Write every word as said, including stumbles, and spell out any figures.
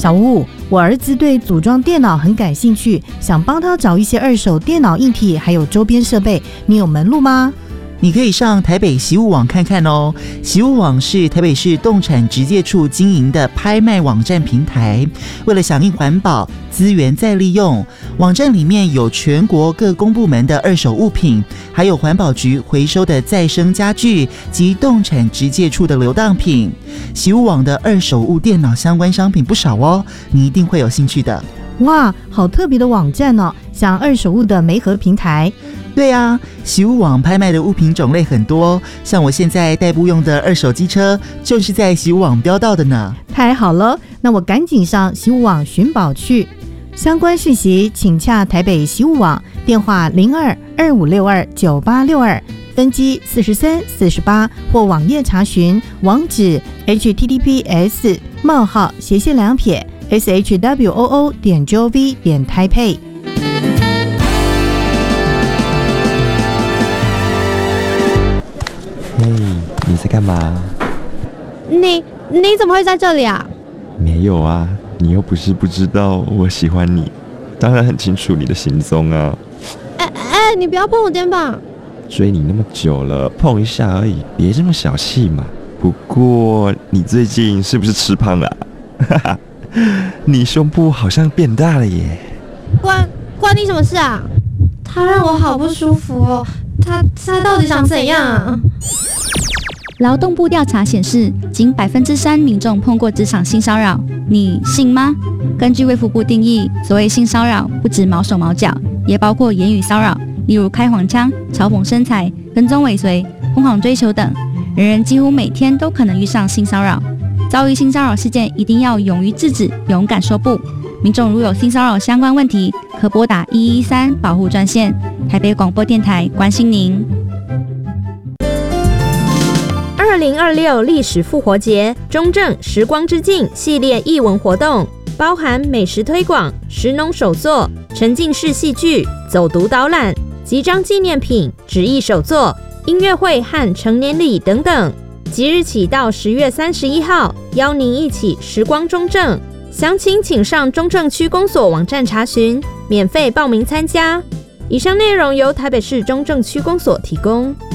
小吴，我儿子对组装电脑很感兴趣，想帮他找一些二手电脑硬体还有周边设备，你有门路吗？ 你可以上台北习物网看看哦。习物网是台北市动产直介处经营的拍卖网站平台，为了响应环保、资源再利用，网站里面有全国各公部门的二手物品，还有环保局回收的再生家具及动产直介处的流当品。习物网的二手物电脑相关商品不少哦，你一定会有兴趣的。 哇，好特别的网站哦，像二手物的媒合平台。 对啊，习物网拍卖的物品种类很多，像我现在代步用的二手机车就是在习物网标到的呢。 太好了，那我赶紧上习物网寻宝去。相关讯息请洽台北习物网，电话零二二五六二九八六二，分机四十三、四十八，或网页查询，网址 h t t p s 冒号斜线两撇 s h w o o 点 g o v 点 taipei。 嘿，你在干嘛？ 你你怎么会在这里啊？ 没有啊，你又不是不知道我喜欢你，当然很清楚你的行踪啊。 哎哎，你不要碰我肩膀！ 追你那么久了，碰一下而已，别这么小气嘛。不过你最近是不是吃胖了啊？哈哈，你胸部好像变大了耶。 关关你什么事啊？他让我好不舒服哦。他他到底想怎样啊？ 劳动部调查显示，仅百分之三民众碰过职场性骚扰，你信吗？根据卫福部定义，所谓性骚扰不止毛手毛脚，也包括言语骚扰，例如开黄腔、嘲讽身材、跟踪尾随、疯狂追求等。人人几乎每天都可能遇上性骚扰，遭遇性骚扰事件一定要勇于制止，勇敢说不。民众如有性骚扰相关问题，可拨打一一三保护专线。台北广播电台关心您。 二零二六历史复活节中正时光之境系列艺文活动，包含美食推广、食农手作、沉浸式戏剧、走读导览、集章纪念品、纸艺手作、音乐会和成年礼等等。即日起到十月三十一号，邀您一起时光中正。详情请上中正区公所网站查询，免费报名参加。以上内容由台北市中正区公所提供。